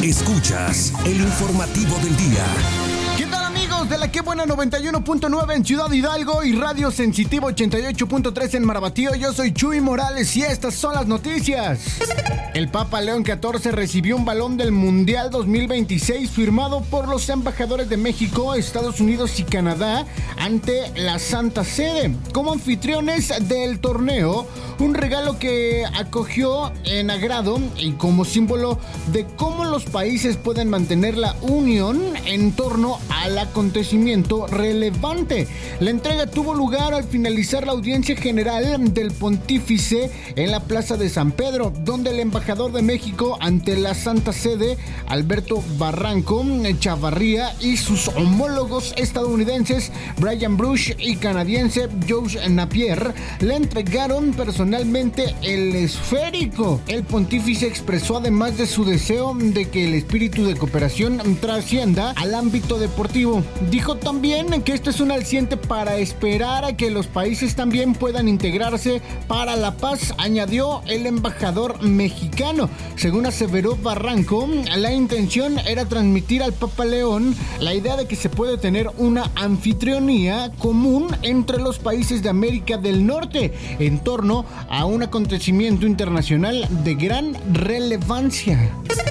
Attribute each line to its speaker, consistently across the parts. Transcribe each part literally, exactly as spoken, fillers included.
Speaker 1: Escuchas el informativo del día.
Speaker 2: ¿Qué tal, amigos de la Qué Buena noventa y uno punto nueve en Ciudad Hidalgo y Radio Sensitivo ochenta y ocho punto tres en Marabatío? Yo soy Chuy Morales y estas son las noticias. El Papa León catorce recibió un balón del Mundial dos mil veintiséis firmado por los embajadores de México, Estados Unidos y Canadá ante la Santa Sede. Como anfitriones del torneo, un regalo que acogió en agrado y como símbolo de cómo los países pueden mantener la unión en torno al acontecimiento relevante. La entrega tuvo lugar al finalizar la audiencia general del pontífice en la Plaza de San Pedro, donde el embajador de México ante la Santa Sede, Alberto Barranco Chavarría, y sus homólogos estadounidenses, Brian Brush, y canadiense, Josh Napier, le entregaron personalmente el esférico. El pontífice expresó además de su deseo de que el espíritu de cooperación trascienda al ámbito deportivo. Dijo también que esto es un aliciente para esperar a que los países también puedan integrarse para la paz, añadió el embajador mexicano. Según aseveró Barranco, la intención era transmitir al Papa León la idea de que se puede tener una anfitrionía común entre los países de América del Norte en torno a un acontecimiento internacional de gran relevancia.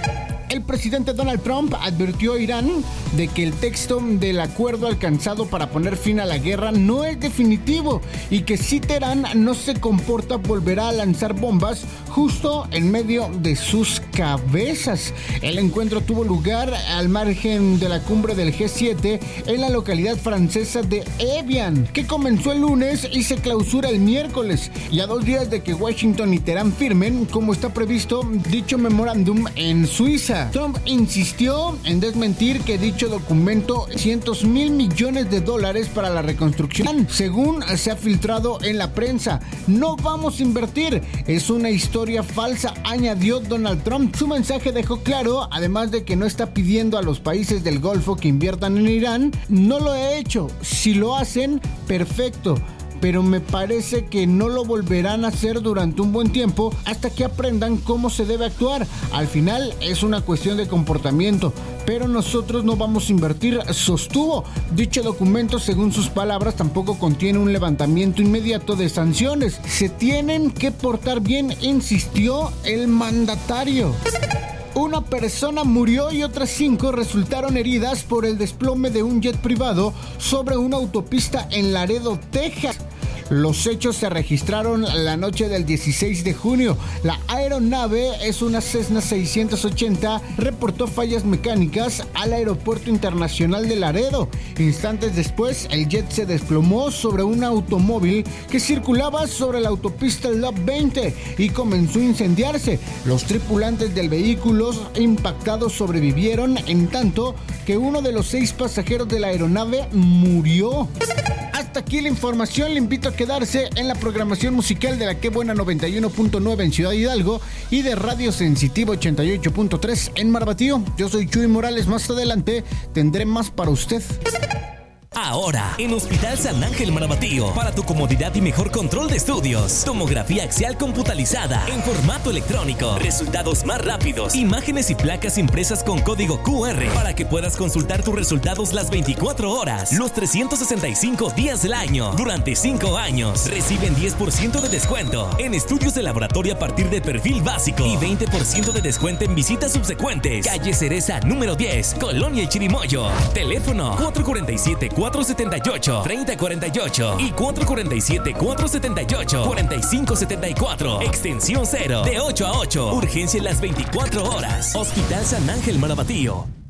Speaker 2: El presidente Donald Trump advirtió a Irán de que el texto del acuerdo alcanzado para poner fin a la guerra no es definitivo y que si Teherán no se comporta volverá a lanzar bombas justo en medio de sus cabezas. El encuentro tuvo lugar al margen de la cumbre del G siete en la localidad francesa de Evian, que comenzó el lunes y se clausura el miércoles, y a dos días de que Washington y Teherán firmen, como está previsto, dicho memorándum en Suiza. Trump insistió en desmentir que dicho documento cientos mil millones de dólares para la reconstrucción, según se ha filtrado en la prensa. No vamos a invertir, es una historia falsa, añadió Donald Trump. Su mensaje dejó claro, además de que no está pidiendo a los países del Golfo que inviertan en Irán. No lo he hecho, si lo hacen, perfecto, pero me parece que no lo volverán a hacer durante un buen tiempo hasta que aprendan cómo se debe actuar. Al final es una cuestión de comportamiento, pero nosotros no vamos a invertir, sostuvo. Dicho documento, según sus palabras, tampoco contiene un levantamiento inmediato de sanciones. Se tienen que portar bien, insistió el mandatario. Una persona murió y otras cinco resultaron heridas por el desplome de un jet privado sobre una autopista en Laredo, Texas. Los hechos se registraron la noche del dieciséis de junio. La aeronave es una Cessna seiscientos ochenta, reportó fallas mecánicas al Aeropuerto Internacional de Laredo. Instantes después, el jet se desplomó sobre un automóvil que circulaba sobre la autopista Lob veinte y comenzó a incendiarse. Los tripulantes del vehículo impactados sobrevivieron, en tanto que uno de los seis pasajeros de la aeronave murió. Hasta aquí la información. Le invito a quedarse en la programación musical de la Qué Buena noventa y uno punto nueve en Ciudad Hidalgo y de Radio Sensitivo ochenta y ocho punto tres en Marabatío. Yo soy Chuy Morales. Más adelante tendré más para usted.
Speaker 1: Ahora, en Hospital San Ángel Marabatío, para tu comodidad y mejor control de estudios. Tomografía axial computalizada en formato electrónico. Resultados más rápidos. Imágenes y placas impresas con código Q R para que puedas consultar tus resultados las veinticuatro horas, los trescientos sesenta y cinco días del año. Durante cinco años, reciben diez por ciento de descuento en estudios de laboratorio a partir de perfil básico y veinte por ciento de descuento en visitas subsecuentes. Calle Cereza número diez, Colonia Chirimoyo. Teléfono cuatro cuatro siete, cuatro siete ocho, tres cero cuatro ocho y cuatro cuatro siete, cuatro siete ocho, cuatro cinco siete cuatro. Extensión cero, de ocho a ocho. Urgencia en las veinticuatro horas. Hospital San Ángel Marabatío.